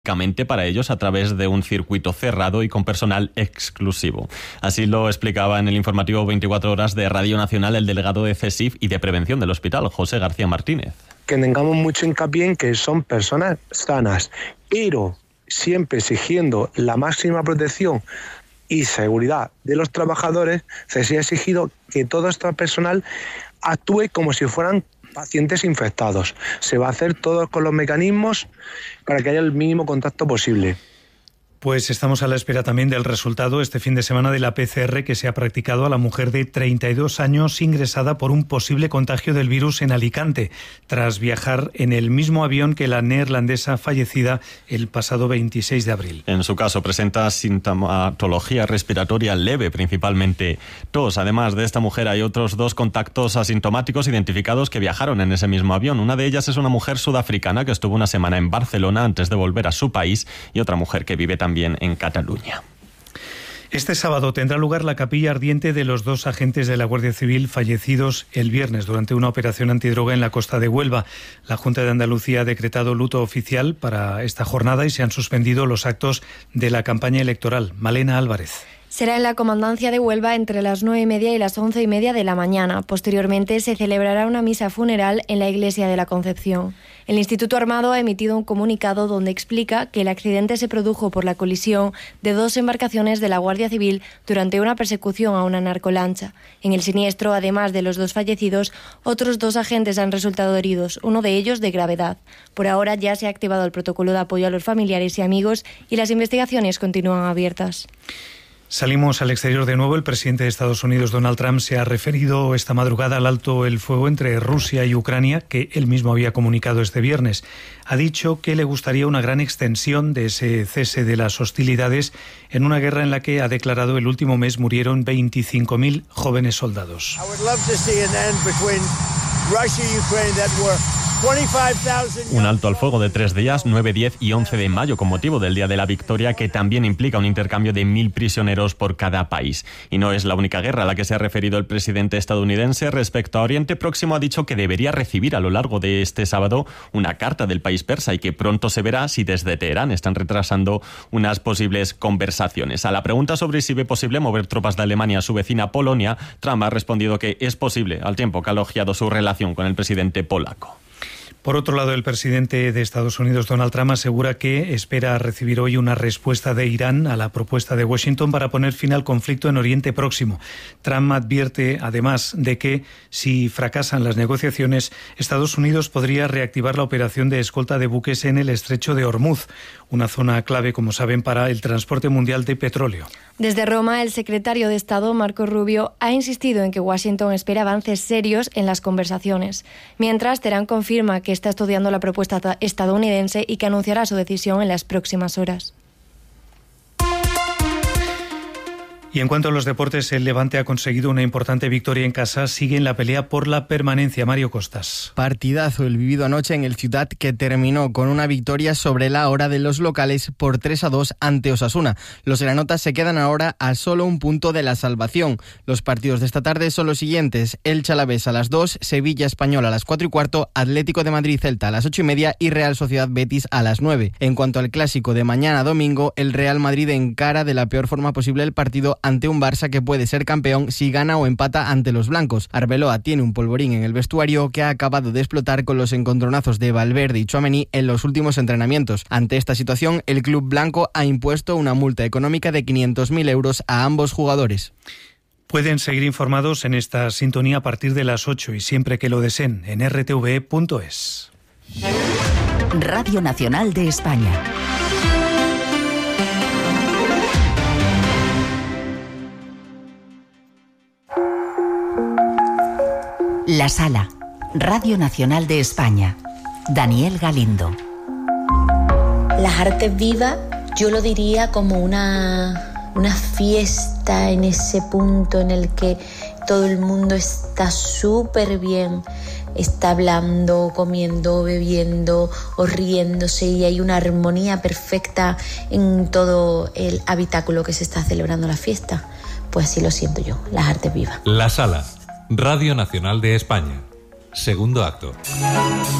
para ellos a través de un circuito cerrado y con personal exclusivo. Así lo explicaba en el informativo 24 horas de Radio Nacional el delegado de CSIF y de Prevención del hospital, José García Martínez. Que tengamos mucho hincapié en que son personas sanas, pero siempre exigiendo la máxima protección y seguridad de los trabajadores. CSIF ha exigido que todo este personal actúe como si fueran pacientes infectados. Se va a hacer todo con los mecanismos para que haya el mínimo contacto posible. Pues estamos a la espera también del resultado este fin de semana de la PCR que se ha practicado a la mujer de 32 años ingresada por un posible contagio del virus en Alicante, tras viajar en el mismo avión que la neerlandesa fallecida el pasado 26 de abril. En su caso presenta sintomatología respiratoria leve, principalmente tos. Además de esta mujer hay otros 2 contactos asintomáticos identificados que viajaron en ese mismo avión. Una de ellas es una mujer sudafricana que estuvo una semana en Barcelona antes de volver a su país y otra mujer que vive también en Cataluña. Este sábado tendrá lugar la capilla ardiente de los 2 agentes de la Guardia Civil fallecidos el viernes durante una operación antidroga en la costa de Huelva. La Junta de Andalucía ha decretado luto oficial para esta jornada y se han suspendido los actos de la campaña electoral. Malena Álvarez. Será en la Comandancia de Huelva entre las 9:30 y las 11:30 de la mañana. Posteriormente se celebrará una misa funeral en la Iglesia de la Concepción. El Instituto Armado ha emitido un comunicado donde explica que el accidente se produjo por la colisión de 2 embarcaciones de la Guardia Civil durante una persecución a una narcolancha. En el siniestro, además de los 2 fallecidos, otros 2 agentes han resultado heridos, uno de ellos de gravedad. Por ahora ya se ha activado el protocolo de apoyo a los familiares y amigos y las investigaciones continúan abiertas. Salimos al exterior de nuevo. El presidente de Estados Unidos, Donald Trump, se ha referido esta madrugada al alto el fuego entre Rusia y Ucrania, que él mismo había comunicado este viernes. Ha dicho que le gustaría una gran extensión de ese cese de las hostilidades en una guerra en la que, ha declarado, el último mes murieron 25.000 jóvenes soldados. Un alto al fuego de 3 días, 9, 10 y 11 de mayo, con motivo del Día de la Victoria, que también implica un intercambio de 1.000 prisioneros por cada país. Y no es la única guerra a la que se ha referido el presidente estadounidense. Respecto a Oriente Próximo, ha dicho que debería recibir a lo largo de este sábado una carta del país persa y que pronto se verá si desde Teherán están retrasando unas posibles conversaciones. A la pregunta sobre si ve posible mover tropas de Alemania a su vecina Polonia, Trump ha respondido que es posible, al tiempo que ha elogiado su relación con el presidente polaco. Por otro lado, el presidente de Estados Unidos, Donald Trump, asegura que espera recibir hoy una respuesta de Irán a la propuesta de Washington para poner fin al conflicto en Oriente Próximo. Trump advierte, además, de que si fracasan las negociaciones, Estados Unidos podría reactivar la operación de escolta de buques en el estrecho de Hormuz, una zona clave, como saben, para el transporte mundial de petróleo. Desde Roma, el secretario de Estado, Marco Rubio, ha insistido en que Washington espera avances serios en las conversaciones. Mientras, Teherán confirma que está estudiando la propuesta estadounidense y que anunciará su decisión en las próximas horas. Y en cuanto a los deportes, el Levante ha conseguido una importante victoria en casa. Sigue en la pelea por la permanencia. Mario Costas. Partidazo el vivido anoche en el Ciudad, que terminó con una victoria sobre la hora de los locales por 3-2 ante Osasuna. Los granotas se quedan ahora a solo un punto de la salvación. Los partidos de esta tarde son los siguientes: Elche Alavés a las 2, Sevilla Español a las 4:15, Atlético de Madrid Celta a las 8:30 y Real Sociedad Betis a las 9. En cuanto al clásico de mañana domingo, el Real Madrid encara de la peor forma posible el partido ante un Barça que puede ser campeón si gana o empata ante los blancos. Arbeloa tiene un polvorín en el vestuario que ha acabado de explotar con los encontronazos de Valverde y Tchouaméni en los últimos entrenamientos. Ante esta situación, el club blanco ha impuesto una multa económica de 500.000 euros a ambos jugadores. Pueden seguir informados en esta sintonía a partir de las 8 y siempre que lo deseen en rtve.es. Radio Nacional de España. La Sala, Radio Nacional de España. Daniel Galindo. Las artes vivas, yo lo diría como una fiesta en ese punto en el que todo el mundo está súper bien, está hablando, comiendo, bebiendo o riéndose, y hay una armonía perfecta en todo el habitáculo que se está celebrando la fiesta. Pues así lo siento yo, las artes vivas. La Sala, Radio Nacional de España. Segundo acto.